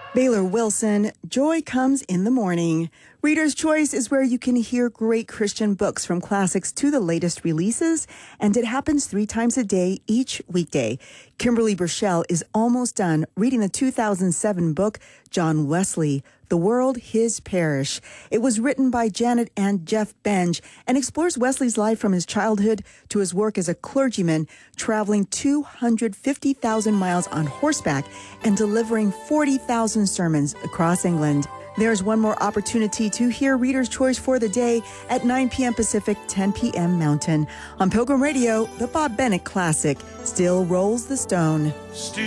Baylor Wilson, Joy Comes in the Morning. Reader's Choice is where you can hear great Christian books from classics to the latest releases, and it happens 3 times a day each weekday. Kimberly Burchell is almost done reading the 2007 book, John Wesley, The World, His Parish. It was written by Janet and Jeff Benge and explores Wesley's life from his childhood to his work as a clergyman, traveling 250,000 miles on horseback and delivering 40,000 sermons across England. There's one more opportunity to hear Reader's Choice for the day at 9 p.m. Pacific, 10 p.m. Mountain. On Pilgrim Radio, the Bob Bennett classic, Still Rolls the Stone. Still